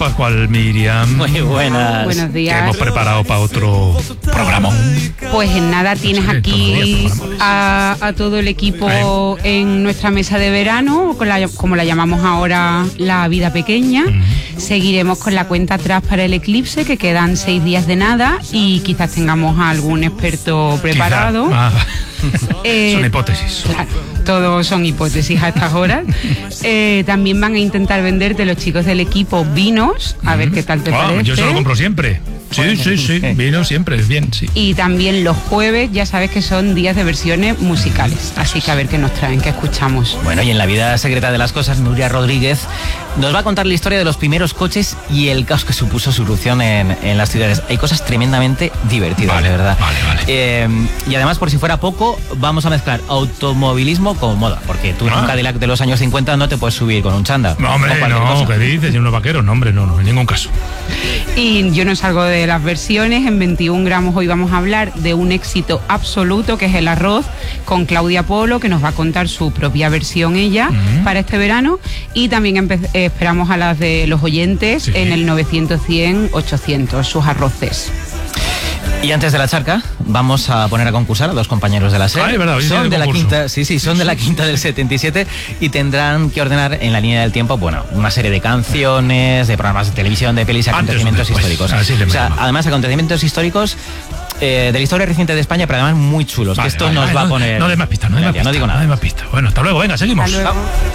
Pascual, Miriam. Muy buenas. Buenos Que días. hemos preparado para otro programa. Pues en nada tienes aquí a todo el equipo en nuestra mesa de verano, como la llamamos ahora, la vida pequeña. Seguiremos con la cuenta atrás para el eclipse, que quedan 6 días de nada, y quizás tengamos a algún experto preparado. Son hipótesis. Claro, todos son hipótesis a estas horas. También van a intentar venderte los chicos del equipo vinos, a ver qué tal te parece. Yo se lo compro siempre. Sí, vino siempre, bien, sí. Y también los jueves, ya sabes que son días de versiones musicales, así que a ver qué nos traen, qué escuchamos. Bueno, y en la vida secreta de las cosas, Nuria Rodríguez nos va a contar la historia de los primeros coches y el caos que supuso su irrupción en las ciudades. Hay cosas tremendamente divertidas, de verdad. Vale. Y además, por si fuera poco, vamos a mezclar automovilismo con moda, porque tú en un Cadillac de los años 50 no te puedes subir con un chándal. No, hombre, no, ¿qué dices? ¿Y unos vaqueros? No, hombre, no, en ningún caso. Y yo no salgo de las versiones. En 21 gramos hoy vamos a hablar de un éxito absoluto, que es el arroz, con Claudia Polo, que nos va a contar su propia versión ella para este verano. Y también esperamos a las de los oyentes en el 900-100-800, sus arroces. Y antes de la charca, vamos a poner a concursar a dos compañeros de la SER. Verdad, son de la quinta, son de la quinta del 77 y tendrán que ordenar en la línea del tiempo, bueno, una serie de canciones, de programas de televisión, de pelis, acontecimientos históricos. Además, acontecimientos históricos de la historia reciente de España, pero además muy chulos. Que esto nos va a poner. No de más pistas, no de más pistas. No digo nada. No de más pistas. Bueno, hasta luego, venga, seguimos. Hasta luego.